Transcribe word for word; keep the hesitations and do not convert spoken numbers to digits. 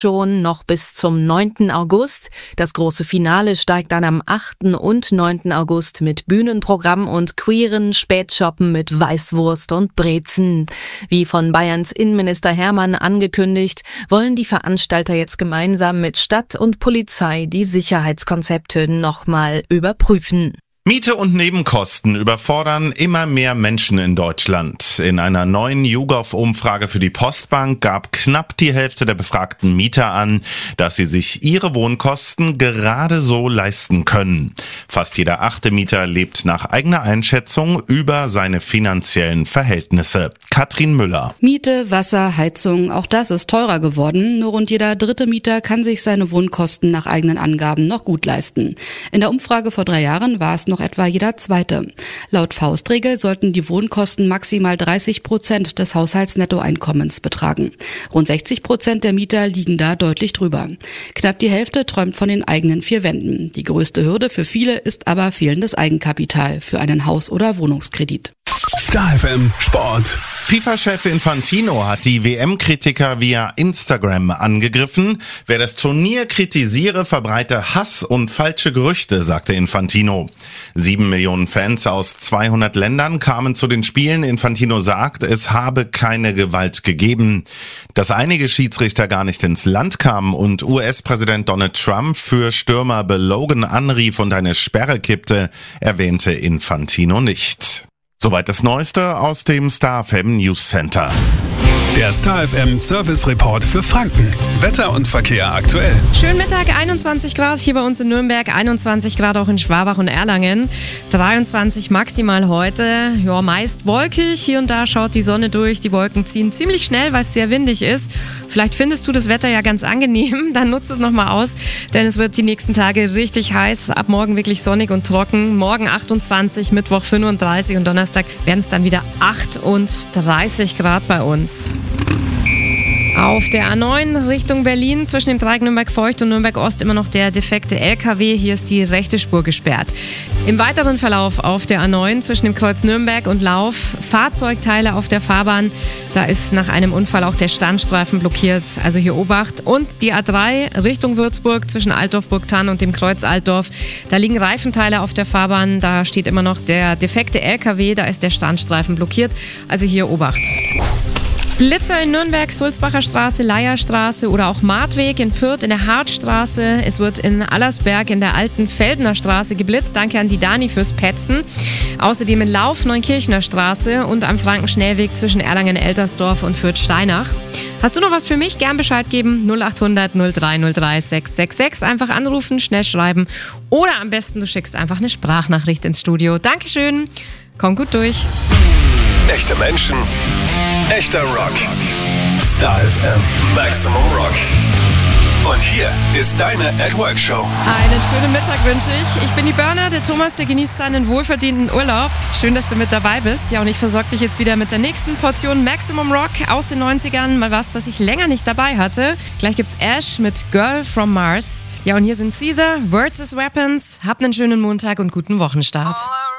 Schon noch bis zum neunten August. Das große Finale steigt dann am achten und neunten August mit Bühnenprogramm und queeren Spätshoppen mit Weißwurst und Brezen. Wie von Bayerns Innenminister Hermann angekündigt, wollen die Veranstalter jetzt gemeinsam mit Stadt und Polizei die Sicherheitskonzepte nochmal überprüfen. Miete und Nebenkosten überfordern immer mehr Menschen in Deutschland. In einer neuen YouGov-Umfrage für die Postbank gab knapp die Hälfte der befragten Mieter an, dass sie sich ihre Wohnkosten gerade so leisten können. Fast jeder achte Mieter lebt nach eigener Einschätzung über seine finanziellen Verhältnisse. Katrin Müller. Miete, Wasser, Heizung, auch das ist teurer geworden. Nur rund jeder dritte Mieter kann sich seine Wohnkosten nach eigenen Angaben noch gut leisten. In der Umfrage vor drei Jahren war es noch etwa jeder Zweite. Laut Faustregel sollten die Wohnkosten maximal dreißig Prozent des Haushaltsnettoeinkommens betragen. Rund sechzig Prozent der Mieter liegen da deutlich drüber. Knapp die Hälfte träumt von den eigenen vier Wänden. Die größte Hürde für viele ist aber fehlendes Eigenkapital für einen Haus- oder Wohnungskredit. Star F M Sport. FIFA-Chef Infantino hat die W M-Kritiker via Instagram angegriffen. Wer das Turnier kritisiere, verbreite Hass und falsche Gerüchte, sagte Infantino. Sieben Millionen Fans aus zweihundert Ländern kamen zu den Spielen. Infantino sagt, es habe keine Gewalt gegeben. Dass einige Schiedsrichter gar nicht ins Land kamen und U S-Präsident Donald Trump für Stürmer Bill Logan anrief und eine Sperre kippte, erwähnte Infantino nicht. Soweit das Neueste aus dem Star F M News Center. Der Star F M Service Report für Franken. Wetter und Verkehr aktuell. Schönen Mittag, einundzwanzig Grad hier bei uns in Nürnberg, einundzwanzig Grad auch in Schwabach und Erlangen, dreiundzwanzig maximal heute. Ja, meist wolkig, hier und da schaut die Sonne durch, die Wolken ziehen ziemlich schnell, weil es sehr windig ist. Vielleicht findest du das Wetter ja ganz angenehm, dann nutzt es nochmal aus, denn es wird die nächsten Tage richtig heiß, ab morgen wirklich sonnig und trocken. Morgen achtundzwanzig, Mittwoch fünfunddreißig und Donnerstag werden es dann wieder achtunddreißig Grad bei uns. Auf der A neun Richtung Berlin zwischen dem Dreieck Nürnberg-Feucht und Nürnberg-Ost immer noch der defekte L K W. Hier ist die rechte Spur gesperrt. Im weiteren Verlauf auf der A neun zwischen dem Kreuz Nürnberg und Lauf Fahrzeugteile auf der Fahrbahn. Da ist nach einem Unfall auch der Standstreifen blockiert. Also hier Obacht. Und die A drei Richtung Würzburg zwischen Altdorf-Burgthann und dem Kreuz Altdorf. Da liegen Reifenteile auf der Fahrbahn. Da steht immer noch der defekte L K W. Da ist der Standstreifen blockiert. Also hier Obacht. Blitzer in Nürnberg, Sulzbacher Straße, Leierstraße oder auch Martweg in Fürth in der Hartstraße. Es wird in Allersberg in der alten Feldner Straße geblitzt. Danke an die Dani fürs Petzen. Außerdem in Lauf, Neunkirchner Straße und am Frankenschnellweg zwischen Erlangen-Eltersdorf und Fürth-Steinach. Hast du noch was für mich? Gern Bescheid geben. null acht hundert null drei null drei sechs sechs sechs. Einfach anrufen, schnell schreiben. Oder am besten du schickst einfach eine Sprachnachricht ins Studio. Dankeschön. Komm gut durch. Echte Menschen. Echter Rock. Star F M Maximum Rock. Und hier ist deine At Work Show. Einen schönen Mittag wünsche ich. Ich bin die Burner, der Thomas, der genießt seinen wohlverdienten Urlaub. Schön, dass du mit dabei bist. Ja, und ich versorge dich jetzt wieder mit der nächsten Portion Maximum Rock aus den neunzigern. Mal was, was ich länger nicht dabei hatte. Gleich gibt's Ash mit Girl from Mars. Ja, und hier sind Caesar, Words as Weapons. Habt einen schönen Montag und guten Wochenstart.